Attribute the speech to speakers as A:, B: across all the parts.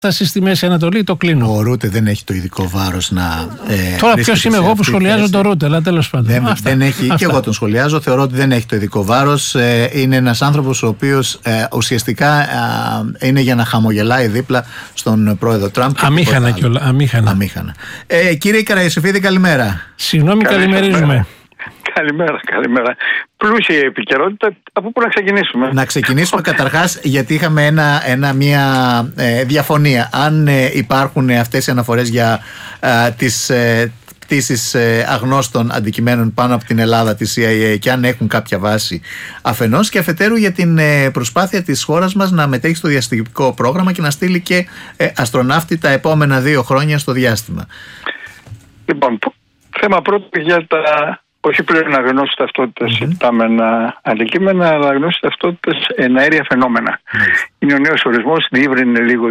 A: στη Μέση Ανατολή, το κλείνω.
B: Ο Ρούτε δεν έχει το ειδικό βάρος να.
A: Τώρα, ποιος είμαι εγώ που σχολιάζω τον Ρούτε, αλλά τέλος πάντων.
B: Δεν έχει, και εγώ τον σχολιάζω. Θεωρώ ότι δεν έχει το ειδικό βάρος. Είναι ένας άνθρωπος ο οποίος ουσιαστικά είναι για να χαμογελάει δίπλα στον πρόεδρο Τραμπ.
A: Αμήχανα κιόλα.
B: Αμήχανα. Κύριε Καραϊσοφίδη, καλημέρα.
A: Συγγνώμη, καλημερίζουμε.
C: Καλημέρα. Πλούσια η επικαιρότητα. Από πού να ξεκινήσουμε?
B: Να ξεκινήσουμε καταρχάς, γιατί είχαμε μια διαφωνία. Αν υπάρχουν αυτές οι αναφορές για τις πτήσεις αγνώστων αντικειμένων πάνω από την Ελλάδα της CIA και αν έχουν κάποια βάση αφενός, και αφετέρου για την προσπάθεια της χώρας μας να μετέχει στο διαστημικό πρόγραμμα και να στείλει και αστροναύτη τα επόμενα 2 χρόνια στο διάστημα.
C: Λοιπόν, θέμα πρώτο για τα όχι πλέον αγνώστες ταυτότητες υπτάμενα αντικείμενα, αλλά αγνώστες ταυτότητες εναέρια φαινόμενα. Είναι ο νέος ορισμός, διεύρυνε λίγο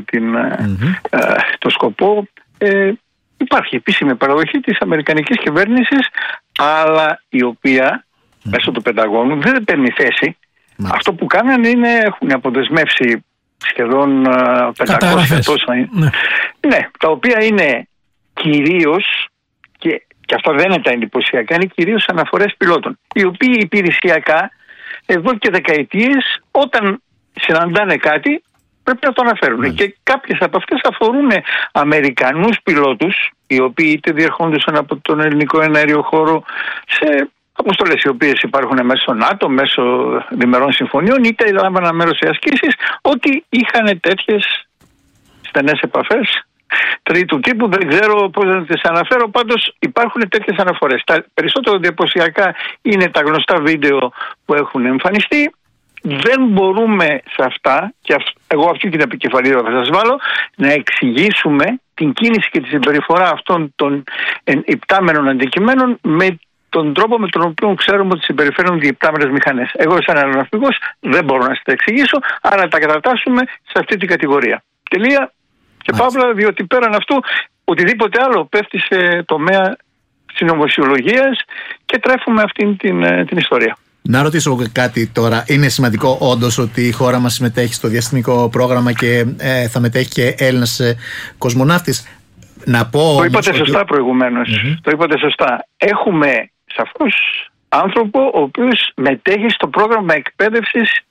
C: το σκοπό. Υπάρχει επίσημη παραδοχή της αμερικανικής κυβέρνησης, αλλά η οποία μέσω του Πενταγώνου δεν παίρνει θέση. Αυτό που κάνανε είναι έχουν αποδεσμεύσει σχεδόν 500 τόσα. Ναι, τα οποία είναι κυρίως, και αυτά δεν είναι τα εντυπωσιακά, είναι κυρίως αναφορές πιλότων, οι οποίοι υπηρεσιακά εδώ και δεκαετίες όταν συναντάνε κάτι πρέπει να το αναφέρουν. Και κάποιες από αυτές αφορούν Αμερικανούς πιλότους, οι οποίοι είτε διερχόντουσαν από τον ελληνικό εναέριο χώρο σε αποστολές οι οποίες υπάρχουν μέσω στο ΝΑΤΟ, μέσω διμερών συμφωνιών, είτε λάμβαναν μέρος σε ασκήσεις, ότι είχαν τέτοιες στενές επαφές τρίτου τύπου. Δεν ξέρω πώς να τις αναφέρω, πάντως υπάρχουν τέτοιες αναφορές. Τα περισσότερο εντυπωσιακά είναι τα γνωστά βίντεο που έχουν εμφανιστεί. Δεν μπορούμε σε αυτά, και εγώ αυτή την επικεφαλίδα θα σας βάλω, να εξηγήσουμε την κίνηση και τη συμπεριφορά αυτών των υπτάμενων αντικειμένων με τον τρόπο με τον οποίο ξέρουμε ότι συμπεριφέρουν οι υπτάμενες μηχανές. Εγώ σαν αεροναυπηγός δεν μπορώ να σας τα εξηγήσω, άρα τα κατατάσσουμε σε αυτή την κατηγορία. Τελεία και παύλα, διότι πέραν αυτού οτιδήποτε άλλο πέφτει σε τομέα συνωμοσιολογίας και τρέφουμε αυτή την ιστορία.
B: Να ρωτήσω κάτι τώρα. Είναι σημαντικό όντως ότι η χώρα μας συμμετέχει στο διαστημικό πρόγραμμα και θα μετέχει και Έλληνας κοσμοναύτης? Να πω.
C: Το είπατε σωστά προηγουμένως. Το είπατε σωστά. Έχουμε σαφώς άνθρωπο ο οποίος μετέχει στο πρόγραμμα εκπαίδευσης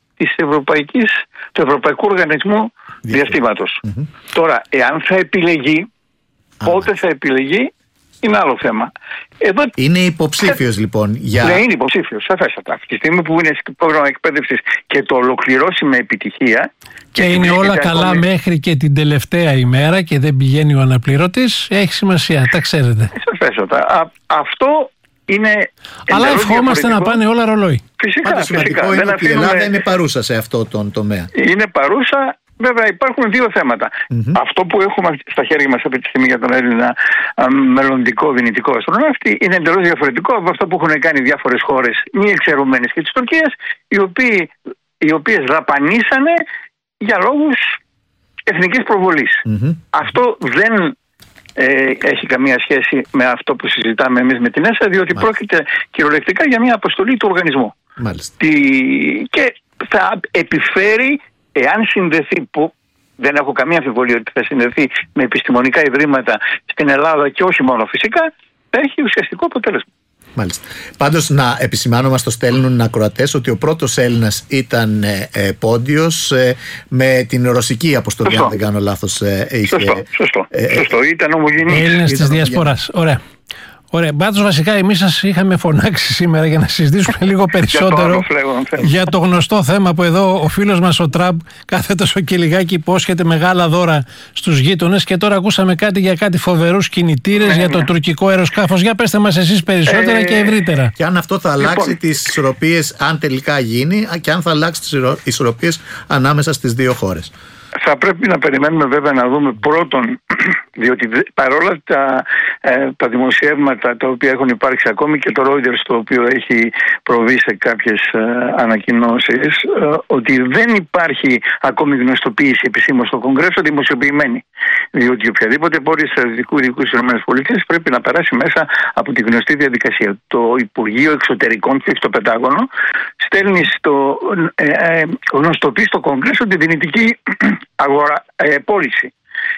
C: του Ευρωπαϊκού Οργανισμού Διαστήματος. Τώρα, εάν θα επιλεγεί, πότε θα επιλεγεί, είναι άλλο θέμα. Εδώ
B: είναι υποψήφιος λοιπόν για.
C: Ναι, είναι υποψήφιος, σαφέστατα. Αυτή τη στιγμή που είναι στο πρόγραμμα εκπαίδευσης και το ολοκληρώσει με επιτυχία.
A: Και είναι όλα καλά μέχρι και την τελευταία ημέρα και δεν πηγαίνει ο αναπληρωτής, έχει σημασία, τα ξέρετε.
C: Σαφέστατα. Αυτό είναι.
A: Αλλά ευχόμαστε να πάνε όλα ρολόι.
C: Φυσικά.
B: Σημαντικό είναι ότι η Ελλάδα είναι παρούσα σε αυτό τον τομέα.
C: Είναι παρούσα. Βέβαια υπάρχουν 2 θέματα. Αυτό που έχουμε στα χέρια μας αυτή τη στιγμή για τον Έλληνα μελλοντικό δυνητικό αστροναύτη είναι εντελώς διαφορετικό από αυτό που έχουν κάνει διάφορες χώρες μη εξαιρουμένες και της Τουρκίας, οι οποίες δαπανίσανε για λόγους εθνικής προβολής. Αυτό δεν έχει καμία σχέση με αυτό που συζητάμε εμείς με την ΕΣΑ, διότι πρόκειται κυριολεκτικά για μια αποστολή του οργανισμού. Και θα επιφέρει, εάν συνδεθεί, που δεν έχω καμία αμφιβολία ότι θα συνδεθεί με επιστημονικά ιδρύματα στην Ελλάδα και όχι μόνο φυσικά, θα έχει ουσιαστικό αποτέλεσμα.
B: Μάλιστα. Πάντως να επισημάνω, μας το στέλνουν ακροατές, ότι ο πρώτος Έλληνας ήταν Πόντιος με την ρωσική αποστολή, αν δεν κάνω λάθος.
C: Σωστό. Ήταν ομογενής.
A: Έλληνας της Διασποράς. Ωραία. Πάντως βασικά εμείς σας είχαμε φωνάξει σήμερα για να συζητήσουμε λίγο περισσότερο για το γνωστό θέμα που εδώ ο φίλος μας ο Τραμπ κάθε τόσο και λιγάκι υπόσχεται μεγάλα δώρα στους γείτονες, και τώρα ακούσαμε κάτι για κάτι φοβερούς κινητήρες για το τουρκικό αεροσκάφος. Για πέστε μας εσείς περισσότερα και ευρύτερα.
B: Και αν αυτό θα αλλάξει τις ισορροπίες, αν τελικά γίνει, και αν θα αλλάξει τις ισορροπίες ανάμεσα στις 2 χώρες.
C: Θα πρέπει να περιμένουμε βέβαια να δούμε πρώτον, διότι παρόλα τα δημοσιεύματα τα οποία έχουν υπάρξει, ακόμη και το Reuters το οποίο έχει προβεί σε κάποιες ανακοινώσεις, ότι δεν υπάρχει ακόμη γνωστοποίηση επισήμως στο Κογκρέσο δημοσιοποιημένη. Διότι οποιαδήποτε πόρια στρατιωτικού ειδικού στις ΗΠΑ πρέπει να περάσει μέσα από τη γνωστή διαδικασία. Το Υπουργείο Εξωτερικών και στο Πεντάγωνο στέλνει γνωστοποιεί στο Κογκρέσο τη δυνητική πώληση.